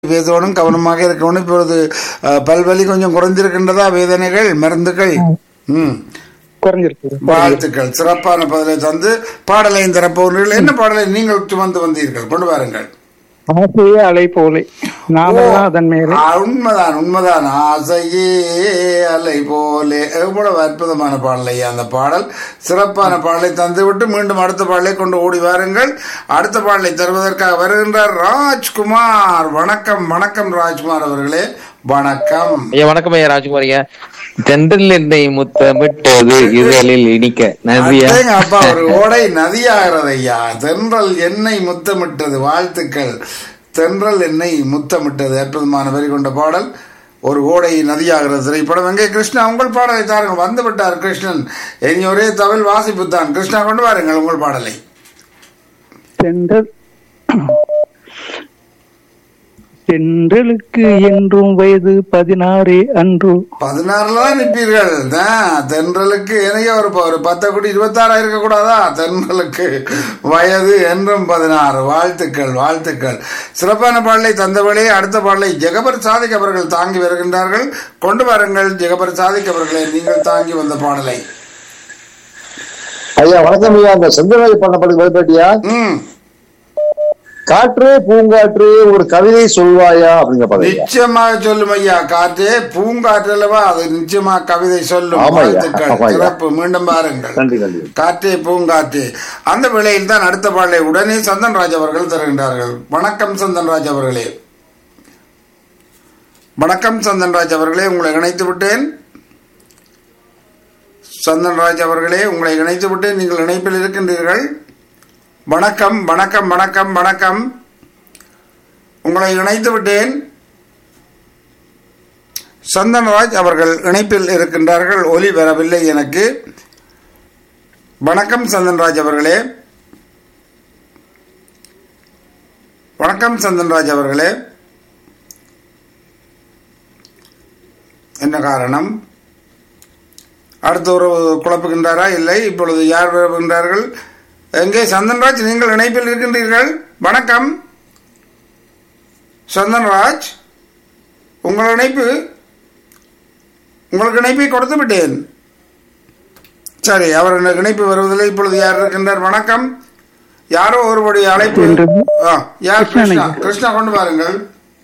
பேசணும், கவனமாக இருக்கணும். இப்பொழுது பல்வலி கொஞ்சம் குறைஞ்சிருக்கின்றதா? வேதனைகள், மருந்துகள்? ம், குறைஞ்சிருக்கு. வாழ்த்துக்கள். சிறப்பான பதிலை தந்து பாடலையும் தரப்போகிறீர்கள். என்ன பாடலை நீங்கள் சுமந்து வந்தீர்கள்? கொண்டு வாருங்கள். ஆசையே அலை போலே நாமெல்லாம் அதன் மேலே. உண்மைதான், உண்மைதான். ஆசையே அலை போலே. எவ்வளவு அற்புதமான பாடலை அந்த பாடல். சிறப்பான பாடலை தந்துவிட்டு மீண்டும் அடுத்த பாடலை கொண்டு ஓடி வாருங்கள். அடுத்த பாடலை தருவதற்காக வருகின்றார் ராஜ்குமார். வணக்கம், வணக்கம் ராஜ்குமார் அவர்களே. வணக்கம் ஐயா. வணக்கம் ஐயா ராஜ்குமார் ஐயா. தென்றல் என்னை முத்தமிட்டது இதழில் இனிக்க நதியா. அப்பா, ஒரு ஓடை நதியாகிறது ஐயா. தென்றல் என்னை முத்தமிட்டது. வாழ்த்துக்கள். தென்றல் என்னை முத்தமிட்டது அற்புதமான வரி கொண்ட பாடல். ஒரு ஓடை நதியாகிறது திரைப்படம். எங்கே கிருஷ்ணா, உங்கள் பாடலை தாருங்கள். வந்து விட்டார் கிருஷ்ணன். இனி ஒரே தமிழ் வாசிப்பு தான். கிருஷ்ணா, கொண்டு வாருங்கள் உங்கள் பாடலை. தென்றலுக்கு என்றும் வயது 16 அன்று. 16 தான் நிற்பீர்கள். தென்றலுக்கு எனக்கு ஒரு 10 கோடி 26 இருக்க கூடாதா? தென்றலுக்கு வயது என்றும் 16. வாழ்த்துக்கள், வாழ்த்துக்கள். சிறப்பான பாடலை தந்தவழி. அடுத்த பாடலை ஜெகபர் சாதிக் அவர்கள் தாங்கி வருகின்றார்கள். கொண்டு வாருங்கள் ஜெகபர் சாதிக் அவர்களை, நீங்கள் தாங்கி வந்த பாடலை. ஐயா வணக்கம் ஐயா. அந்த செந்தராஜ் பண்ண பாடல் வழிபாட்டியா? காற்று பூங்காற்று ஒரு கவிதை சொல்வாயா அப்படிங்கிற பாடல். நிச்சயமாக சொல்லும் ஐயா. காற்றே பூங்காற்று அல்லவா, அது நிச்சயமாக கவிதை சொல்லும். வாழ்த்துக்கள், சிறப்பு. மீண்டும் பாருங்கள். நன்றி, நன்றி. காற்றே பூங்காற்றே. அந்த வேளையில் தான் அடுத்த பாடலை உடனே சந்தன்ராஜ் அவர்கள் தருகின்றார்கள். வணக்கம் சந்தன்ராஜ் அவர்களே. வணக்கம் சந்தன்ராஜ் அவர்களே, உங்களை இணைத்து விட்டேன். சந்தன்ராஜ் அவர்களே, உங்களை இணைத்து விட்டேன். நீங்கள் இணைப்பில் இருக்கின்றீர்கள். வணக்கம், வணக்கம், வணக்கம், வணக்கம். உங்களை இணைத்து விட்டேன். சந்தன்ராஜ் அவர்கள் இணைப்பில் இருக்கின்றார்கள். ஒலி வரவில்லை எனக்கு. வணக்கம் சந்தன்ராஜ் அவர்களே. வணக்கம் சந்தன்ராஜ் அவர்களே. என்ன காரணம்? அடுத்த ஒரு குழப்புகின்றாரா? இல்லை. இப்பொழுது யார் வருகின்றார்கள்? எங்கே சந்தன்ராஜ், நீங்கள் இணைப்பில் இருக்கின்றீர்கள்? வணக்கம் சந்தன்ராஜ், உங்களுக்கு இணைப்பை கொடுத்து விட்டேன். சரி, அவர் இணைப்பு வருவதில்லை. இப்பொழுது யார் இருக்கின்றார்? வணக்கம். யாரோ ஒருபடி அழைப்பு. யார்? கிருஷ்ணா. கிருஷ்ணா, கொண்டு பாருங்கள்.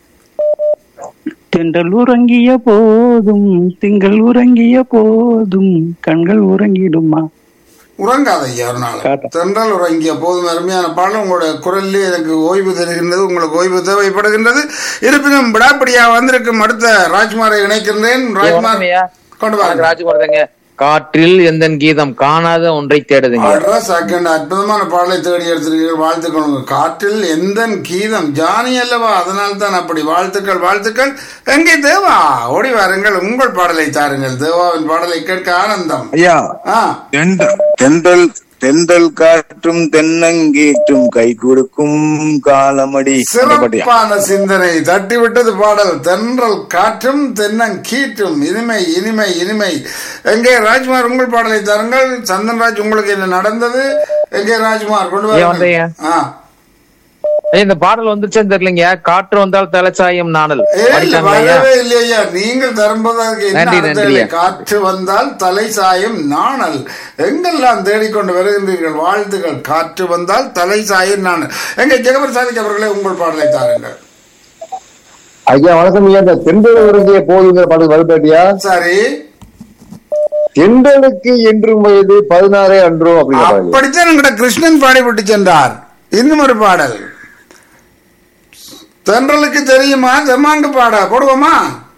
தென்றல் உறங்கிய போதும் திங்கள் உறங்கிய போதும் கண்கள் உறங்கிடுமா? உறங்காத ஐயா ஒரு நாள். தென்றல் உறங்கிய போதும். அருமையான பாடல். உங்களுடைய குரலில் எனக்கு ஓய்வு தருகின்றது. உங்களுக்கு ஓய்வு தேவைப்படுகின்றது. இருப்பினும் விடாப்படியா வந்திருக்கும் அடுத்த ராஜ்குமாரை இணைக்கின்றேன். ராஜ்குமார், கொண்டு வாங்க. ராஜ்குமார் தாங்க. காற்றில் எந்த கீதம் காணாத ஒன்றை தேடுதுங்க. அற்புதமான பாடலை தேடி எடுத்திருக்கீர்கள். வாழ்த்துக்கள். காற்றில் எந்த கீதம் ஜானி அல்லவா, அதனால் தான் அப்படி. வாழ்த்துக்கள், வாழ்த்துக்கள். எங்கே தேவா, ஓடி வாருங்கள். உங்கள் பாடலை தாருங்கள். தேவாவின் பாடலை கேட்க ஆனந்தம். ஐயா, தென்றல் தென்றல் காற்றும் தென்னங்கீற்றும் கை கொடுக்கும் காலமடி. சிறப்பான சிந்தனை தட்டிவிட்டது பாடல். தென்றல் காற்றும் தென்னங்கீற்றும் இனிமை, இனிமை, இனிமை. எங்கே ராஜ்குமார், உங்கள் பாடலை தாருங்கள். சந்தன்ராஜ், உங்களுக்கு என்ன நடந்தது? எங்கே ராஜ்குமார், கொண்டு வாருங்க. இந்த பாடல் வந்துருச்சேன்னு தெரியலங்க. காற்று வந்தால் தலைச்சாயம் நாணல். இல்லையா, நீங்கள் தரும்போது காற்று வந்தால் தலை சாயம் நாணல் எங்கெல்லாம் தேடிக்கொண்டு வருகின்றீர்கள். வாழ்த்துக்கள். காற்று வந்தால் தலை சாயம் நாணல். எங்க ஜெகபர் சாதிக் அவர்களே, உங்கள் பாடலை தாருங்கள். ஐயா வணக்கம் ஐயா. இந்த தென்றல் உறங்கிய போதுங்கிற பாடல் வழிபாட்டியா? சரி. தென்றலுக்கு என்றும் வயது 16 அன்றோ அப்படிங்கிற. அப்படித்தான் எங்கட கிருஷ்ணன் பாடிவிட்டு சென்றார். இன்னும் ஒரு பாடல். தென்றலுக்கு தெரியுமா? தெம்மாங்கு பாட போடுவோமா?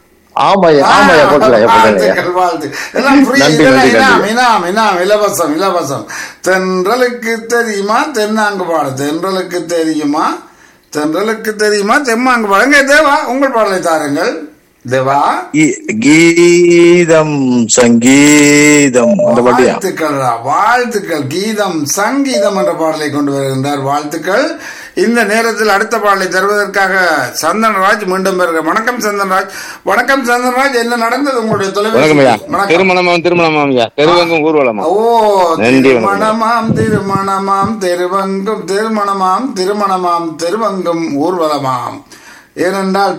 இலவசம், இலவசம். தென்றலுக்கு தெரியுமா தென்னாங்கு பாட. தென்றலுக்கு தெரியுமா, தென்றலுக்கு தெரியுமா தெம்மாங்கு பாட. எங்க தேவா, உங்கள் பாடலை தாருங்கள். தேவா, கீதம் சங்கீதம். வாழ்த்துக்கள், வாழ்த்துக்கள். கீதம் சங்கீதம் என்ற பாடலை கொண்டு வருகின்றார். வாழ்த்துக்கள். இந்த நேரத்தில் அடுத்த பாடலை தருவதற்காக சந்தன்ராஜ் மீண்டும் வருகிறார். வணக்கம் சந்தன்ராஜ். வணக்கம் சந்தன்ராஜ், என்ன நடந்தது உங்களுடைய தொலைபேசி? திருமணமாம் திருமணமாம் தெருவங்கும் ஊர்வலமா? ஓ, திருமணமாம் திருமணமாம் தெருவங்கும் திருமணமாம் திருமணமாம் தெருவங்கும் ஊர்வலமாம். ஏனென்றால்